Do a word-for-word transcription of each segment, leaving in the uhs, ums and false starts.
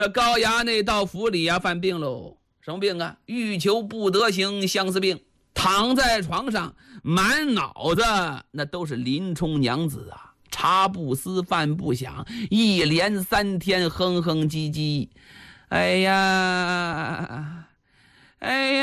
这高衙内到府里呀、啊、犯病喽，什么病啊？欲求不得行，相思病。躺在床上，满脑子那都是林冲娘子啊，茶不思饭不想，一连三天哼哼唧唧。哎呀，哎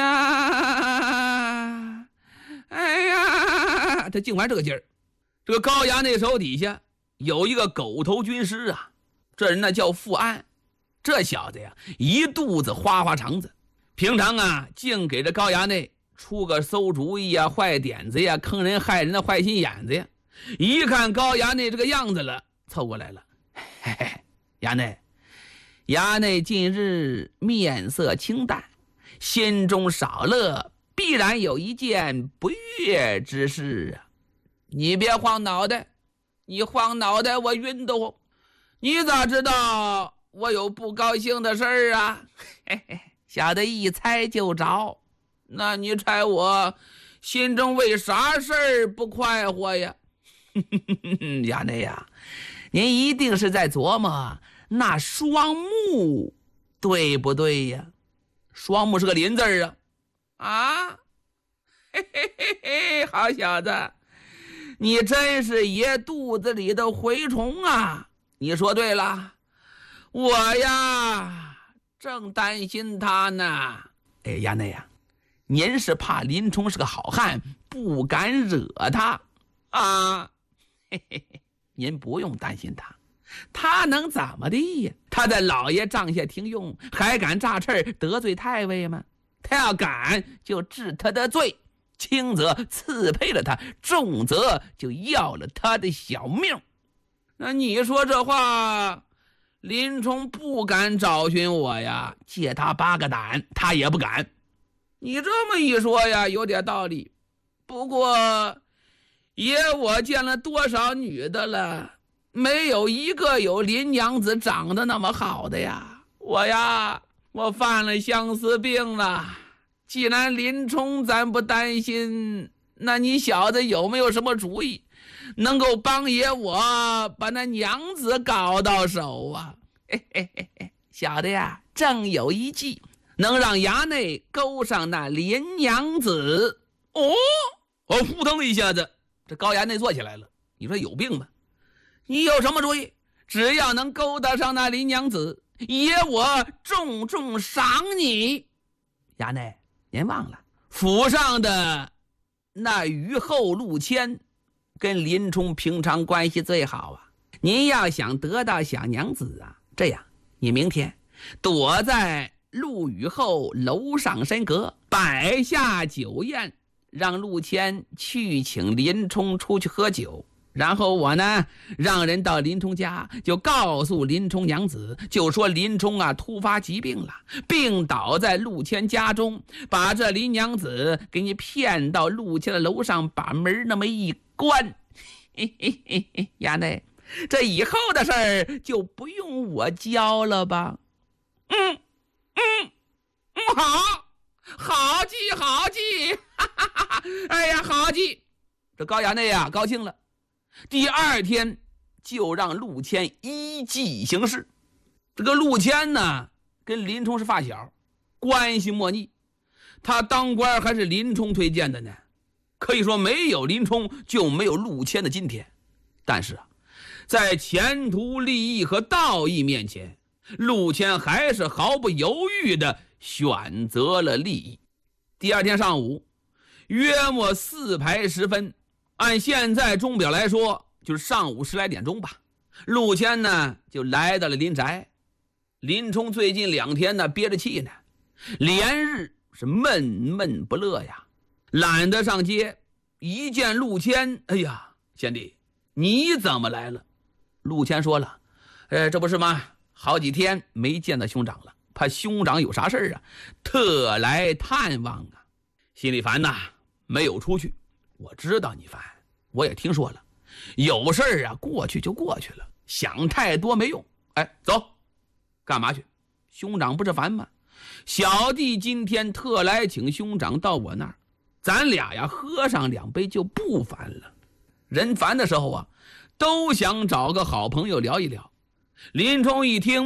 呀，哎呀，他净玩这个劲儿。这个高衙内手底下有一个狗头军师啊，这人呢叫富安。这小子呀，一肚子花花肠子，平常啊，净给这高衙内出个馊主意呀、坏点子呀、坑人害人的坏心眼子呀。一看高衙内这个样子了，凑过来了，嘿嘿，衙内，衙内近日面色清淡，心中少乐，必然有一件不悦之事啊。你别晃脑袋，你晃脑袋我晕得慌。你咋知道我有不高兴的事儿啊？嘿嘿，小的一猜就着。那你猜我心中为啥事儿不快活呀？衙内呀，您一定是在琢磨那双目对不对呀？双目是个林字儿啊。啊，嘿嘿嘿嘿，好小子，你真是爷肚子里的蛔虫啊！你说对了，我呀正担心他呢。哎，衙内呀，您是怕林冲是个好汉，不敢惹他啊？嘿嘿嘿，您不用担心他，他能怎么的呀？他在老爷帐下听用，还敢炸翅得罪太尉吗？他要敢，就治他的罪，轻则赐配了他，重则就要了他的小命。那你说这话，林冲不敢找寻我呀，借他八个胆他也不敢。你这么一说呀，有点道理。不过爷我见了多少女的了，没有一个有林娘子长得那么好的呀。我呀，我犯了相思病了。既然林冲咱不担心，那你小子有没有什么主意，能够帮爷我把那娘子搞到手啊？嘿嘿嘿嘿，小的呀，正有一计，能让衙内勾上那林娘子。哦，我扑腾了一下子，这高衙内坐起来了。你说有病吗？你有什么主意？只要能勾搭上那林娘子，爷我重重赏你。衙内，您忘了府上的那虞后陆谦跟林冲平常关系最好啊。您要想得到小娘子啊，这样你明天躲在陆虞后楼上深阁，摆下酒宴，让陆谦去请林冲出去喝酒。然后我呢，让人到林冲家，就告诉林冲娘子，就说林冲啊突发疾病了，病倒在陆谦家中，把这林娘子给你骗到陆谦的楼上，把门那么一关。嘿嘿嘿嘿，衙内，这以后的事儿就不用我教了吧？嗯嗯嗯，好，好计好计，哈哈哈哈！哎呀，好计！这高衙内啊高兴了。第二天就让陆谦依计行事。这个陆谦呢，跟林冲是发小，关系莫逆。他当官还是林冲推荐的呢，可以说没有林冲就没有陆谦的今天。但是啊，在前途利益和道义面前，陆谦还是毫不犹豫地选择了利益。第二天上午，约莫四排时分，按现在钟表来说，就是上午十来点钟吧。陆谦呢就来到了林宅。林冲最近两天呢憋着气呢，连日是闷闷不乐呀，懒得上街。一见陆谦，哎呀，贤弟，你怎么来了？陆谦说了，呃，这不是吗？好几天没见到兄长了，怕兄长有啥事儿啊，特来探望啊。心里烦呐，没有出去。我知道你烦，我也听说了，有事儿啊过去就过去了，想太多没用。哎，走，干嘛去？兄长不是烦吗？小弟今天特来请兄长到我那儿，咱俩呀喝上两杯就不烦了。人烦的时候啊，都想找个好朋友聊一聊。林冲一听，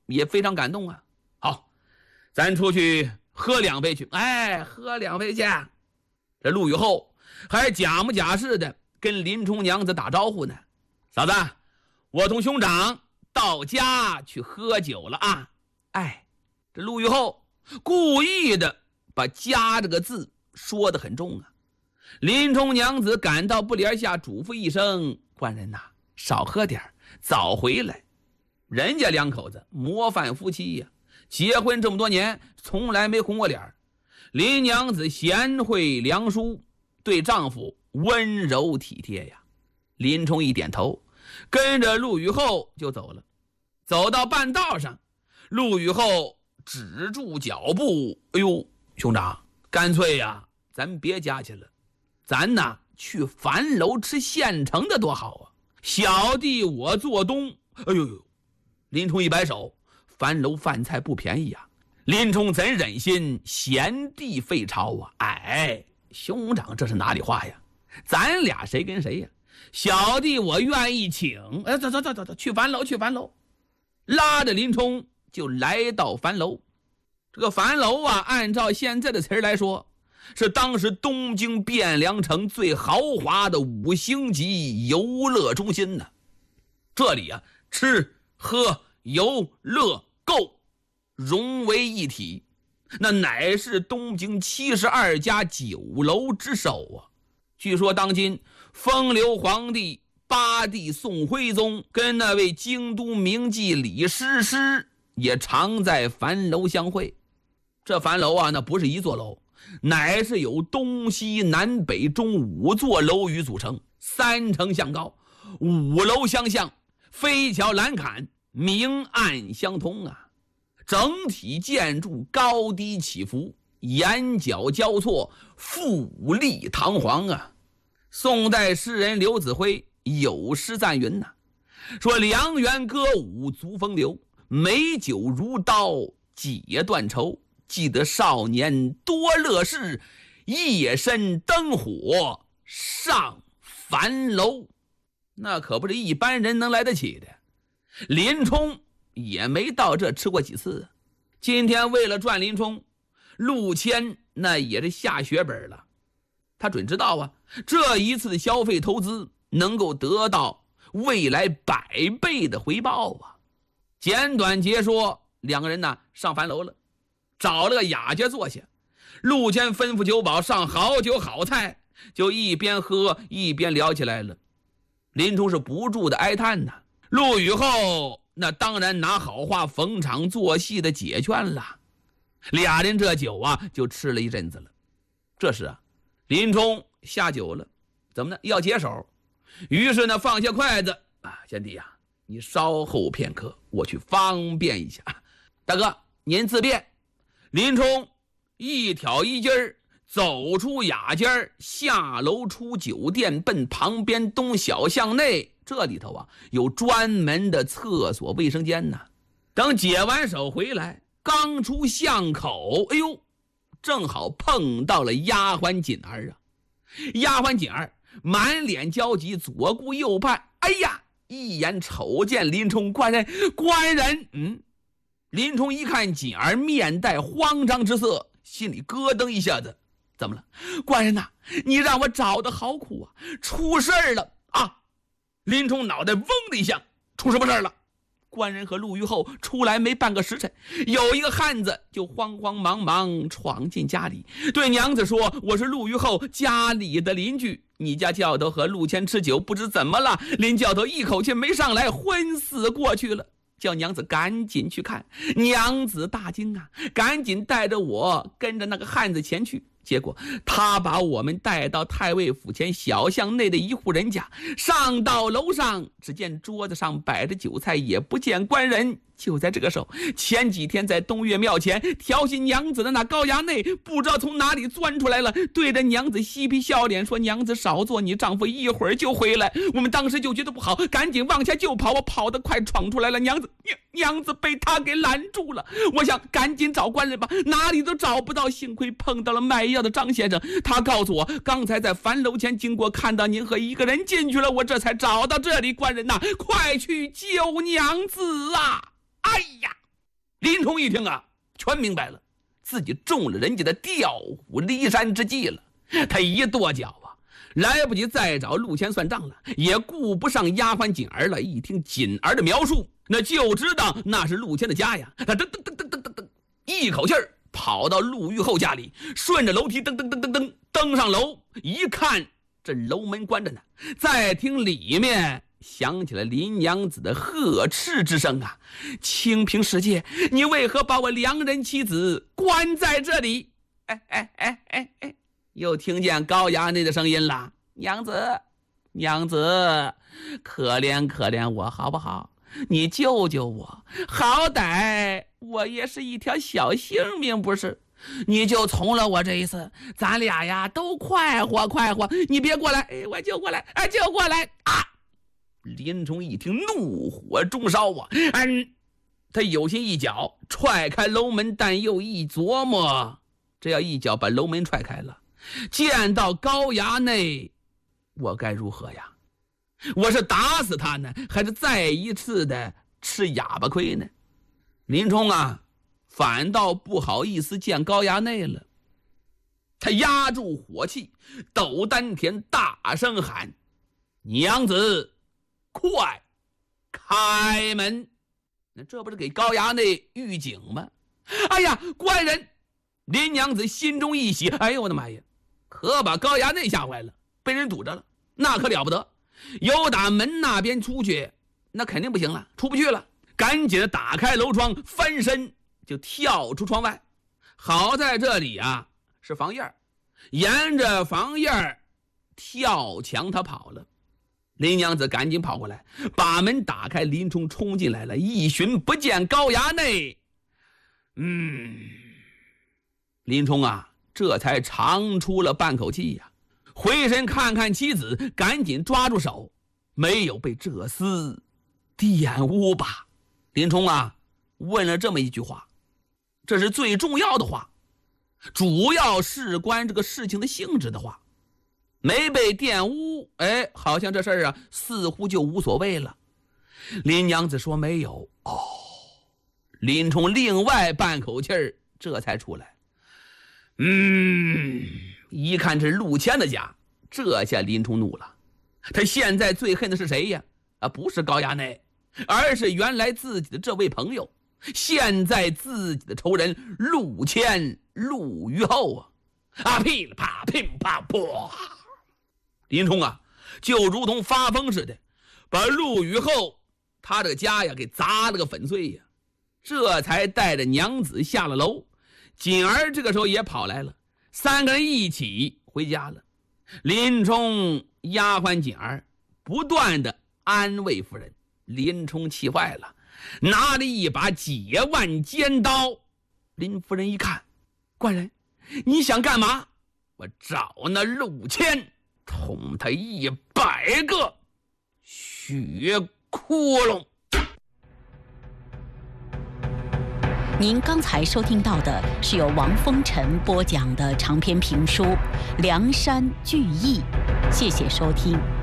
也非常感动啊。好，咱出去喝两杯去。哎，喝两杯去。这陆雨后还假模假式的跟林冲娘子打招呼呢。嫂子，我同兄长到家去喝酒了啊。哎，这陆雨后故意的把家这个字说得很重啊。林冲娘子感到不怜下，嘱咐一声，官人呐、啊，少喝点，早回来。人家两口子模范夫妻呀、啊，结婚这么多年从来没红过脸。林娘子贤惠良淑，对丈夫温柔体贴呀。林冲一点头，跟着陆雨后就走了。走到半道上，陆雨后止住脚步，哎呦，兄长，干脆呀，咱别家去了，咱呐去樊楼吃现成的多好啊！小弟我做东。哎呦呦，林冲一摆手，樊楼饭菜不便宜啊，林冲怎忍心嫌地废钞啊？哎，兄长这是哪里话呀？咱俩谁跟谁呀？小弟我愿意请。哎，走走走走走，去樊楼去樊楼。拉着林冲就来到樊楼。这个樊楼啊，按照现在的词来说，是当时东京汴梁城最豪华的五星级游乐中心呢。这里啊，吃喝游乐购融为一体，那乃是东京七十二家酒楼之首啊。据说当今风流皇帝八弟宋徽宗跟那位京都名妓李师师也常在樊楼相会。这樊楼啊，那不是一座楼，乃是由东西南北中五座楼宇组成，三层相高，五楼相向，飞桥栏杆，明暗相通啊。整体建筑高低起伏，檐角交错，富丽堂皇啊。宋代诗人刘子辉有诗赞云呐、啊，说良缘歌舞足风流，美酒如刀解断愁，记得少年多乐事，夜深灯火上樊楼。那可不是一般人能来得起的。林冲也没到这吃过几次。今天为了赚林冲，陆谦那也是下血本了。他准知道啊，这一次的消费投资能够得到未来百倍的回报啊。简短截说，两个人呢上樊楼了，找了个雅间坐下。陆谦吩咐酒保上好酒好菜，就一边喝一边聊起来了。林冲是不住的哀叹呐、啊，陆羽后那当然拿好话逢场作戏的解劝了。俩人这酒啊就吃了一阵子了。这时啊，林冲下酒了，怎么呢？要解手。于是呢，放下筷子啊，贤弟啊，你稍后片刻，我去方便一下。大哥，您自便。林冲一挑衣襟儿走出雅间，下楼出酒店，奔旁边东小巷内。这里头啊有专门的厕所卫生间呢。等解完手回来，刚出巷口，哎呦，正好碰到了丫鬟锦儿啊。丫鬟锦儿满脸焦急，左顾右盼，哎呀，一眼瞅见林冲，官人官人。嗯，林冲一看锦儿面带慌张之色，心里咯噔一下子。怎么了？官人呐、啊，你让我找的好苦啊，出事儿了啊！林冲脑袋嗡的一下，出什么事儿了？官人和陆虞后出来没半个时辰，有一个汉子就慌慌忙忙闯进家里，对娘子说：“我是陆虞后家里的邻居，你家教头和陆谦吃酒，不知怎么了，林教头一口气没上来，昏死过去了。”叫娘子赶紧去看。娘子大惊啊，赶紧带着我跟着那个汉子前去。结果他把我们带到太尉府前小巷内的一户人家，上到楼上，只见桌子上摆着酒菜，也不见官人。就在这个时候，前几天在东岳庙前调戏娘子的那高衙内不知道从哪里钻出来了，对着娘子嬉皮笑脸说：“娘子少坐，你丈夫一会儿就回来。”我们当时就觉得不好，赶紧往下就跑。我跑得快，闯出来了，娘子娘娘子被他给拦住了。我想赶紧找官人吧，哪里都找不到，幸亏碰到了卖药的张先生，他告诉我刚才在樊楼前经过，看到您和一个人进去了，我这才找到这里。官人呐、啊，快去救娘子啊！哎呀， 林冲一听啊，全明白了，自己中了人家的调虎离山之计了。他一跺脚啊，来不及再找陆谦算账了，也顾不上丫鬟锦儿了。一听锦儿的描述，那就知道那是陆谦的家呀。他噔噔噔噔噔噔噔，一口气儿跑到陆玉后家里，顺着楼梯噔噔噔噔噔登上楼，一看这楼门关着呢，再听里面响起了林娘子的呵斥之声啊！清平世界，你为何把我良人妻子关在这里？哎哎哎哎哎，又听见高衙内的声音了。娘子，娘子，可怜可怜我好不好？你救救我，好歹我也是一条小性命不是？你就从了我这一次，咱俩呀都快活快活。你别过来，哎，我就过来，哎，就过来啊！林冲一听，怒火中烧啊！嗯，他有心一脚踹开楼门，但又一琢磨，这要一脚把楼门踹开了，见到高衙内，我该如何呀？我是打死他呢，还是再一次的吃哑巴亏呢？林冲啊，反倒不好意思见高衙内了。他压住火气，抖丹田，大声喊：娘子，快开门！那这不是给高衙内预警吗？哎呀，官人！林娘子心中一喜，哎呦我的妈呀，可把高衙内吓坏了，被人堵着了，那可了不得。由打门那边出去，那肯定不行了，出不去了，赶紧打开楼窗，翻身就跳出窗外。好在这里啊是房檐，沿着房檐跳墙他跑了。林娘子赶紧跑过来，把门打开，林冲冲进来了，一寻不见高衙内，嗯，林冲啊这才长出了半口气呀、啊，回身看看妻子，赶紧抓住手，没有被这厮玷污吧？林冲啊问了这么一句话，这是最重要的话，主要事关这个事情的性质的话。没被玷污，哎，好像这事儿啊似乎就无所谓了。林娘子说没有。哦，林冲另外半口气儿这才出来。嗯，一看这陆谦的家，这下林冲怒了。他现在最恨的是谁呀？啊，不是高衙内，而是原来自己的这位朋友，现在自己的仇人陆谦、陆虞候啊！啊，噼里啪噼啪啪！林冲啊，就如同发疯似的，把陆虞候他这个家呀给砸了个粉碎呀，这才带着娘子下了楼。锦儿这个时候也跑来了，三个人一起回家了。林冲、丫鬟锦儿不断的安慰夫人，林冲气坏了，拿了一把解腕尖刀。林夫人一看，官人，你想干嘛？我找那陆谦，捅他一百个血窟窿。 您刚才收听到的是由王风尘播讲的长篇评书《梁山聚义》，谢谢收听。